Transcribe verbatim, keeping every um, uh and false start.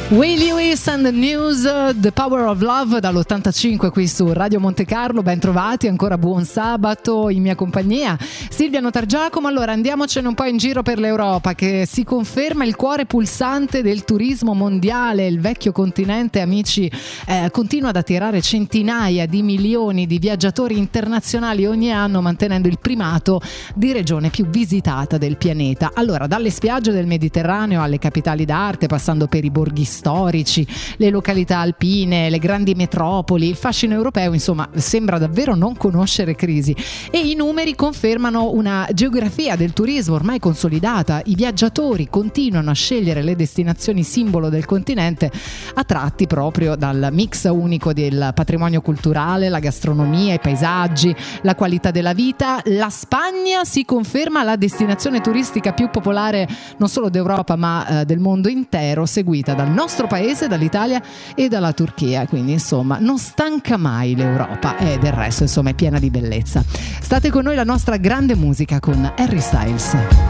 Will Lewis and the News, The Power of Love dall'ottantacinque qui su Radio Monte Carlo. Ben trovati, ancora buon sabato in mia compagnia Silvia Notargiacomo. Allora andiamocene un po' in giro per l'Europa, che si conferma il cuore pulsante del turismo mondiale. Il vecchio continente, amici, eh, continua ad attirare centinaia di milioni di viaggiatori internazionali ogni anno, mantenendo il primato di regione più visitata del pianeta. Allora, dalle spiagge del Mediterraneo alle capitali d'arte, passando per i borghi storici, le località alpine, le grandi metropoli, il fascino europeo, insomma, sembra davvero non conoscere crisi, e i numeri confermano una geografia del turismo ormai consolidata. I viaggiatori continuano a scegliere le destinazioni simbolo del continente, attratti proprio dal mix unico del patrimonio culturale, la gastronomia, i paesaggi, la qualità della vita. La Spagna si conferma la destinazione turistica più popolare non solo d'Europa ma eh, del mondo intero, seguita dal nostro paese, dall'Italia e dalla Turchia. Quindi insomma non stanca mai l'Europa, e del resto insomma è piena di bellezza. State con noi, la nostra grande musica con Harry Styles.